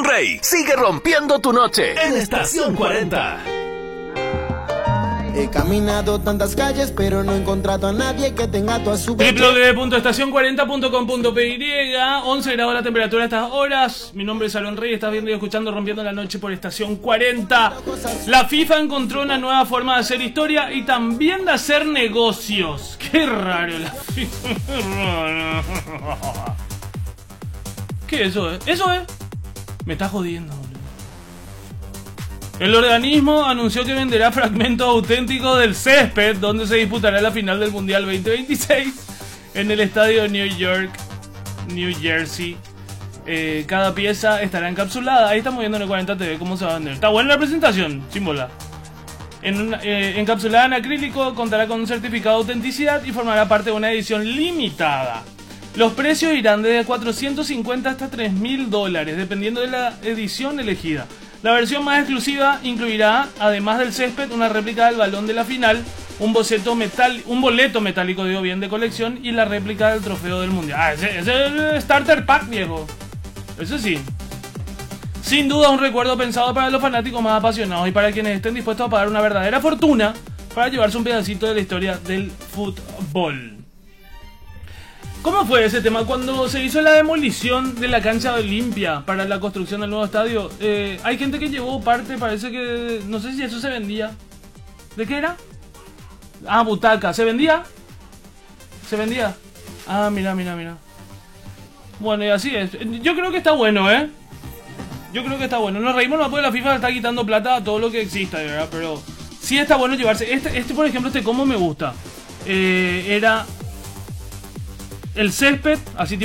Juan Rey sigue rompiendo tu noche en Estación 40. He caminado tantas calles, pero no he encontrado a nadie que tenga toda su www.estacion40.com.py 11 grados la temperatura a estas horas. Mi nombre es Juan Rey, estás viendo y escuchando Rompiendo la Noche por Estación 40. La FIFA encontró una nueva forma de hacer historia y también de hacer negocios. Qué raro la FIFA. ¿Qué es eso? ¿Eso es? Me está jodiendo. El organismo anunció que venderá fragmentos auténticos del césped donde se disputará la final del Mundial 2026 en el estadio de New Jersey. Cada pieza estará encapsulada. Ahí estamos viendo en el 40 TV cómo se va a vender. Está buena la presentación, sin bola. Encapsulada en acrílico, contará con un certificado de autenticidad y formará parte de una edición limitada. Los precios irán desde $450 hasta $3.000, dependiendo de la edición elegida. La versión más exclusiva incluirá, además del césped, una réplica del balón de la final, un boleto metálico de colección y la réplica del trofeo del mundial. Ese es el starter pack, viejo. Eso sí. Sin duda un recuerdo pensado para los fanáticos más apasionados y para quienes estén dispuestos a pagar una verdadera fortuna para llevarse un pedacito de la historia del fútbol. ¿Cómo fue ese tema? Cuando se hizo la demolición de la cancha de Olimpia para la construcción del nuevo estadio, hay gente que llevó parte, parece que... No sé si eso se vendía. ¿De qué era? Ah, butaca. ¿Se vendía? ¿Se vendía? Ah, mira. Bueno, y así es. Yo creo que está bueno, ¿eh? Yo creo que está bueno. Nos reímos más porque la FIFA le está quitando plata a todo lo que exista, ¿verdad? Pero sí está bueno llevarse... Este por ejemplo, como me gusta. Era... el césped, así tipo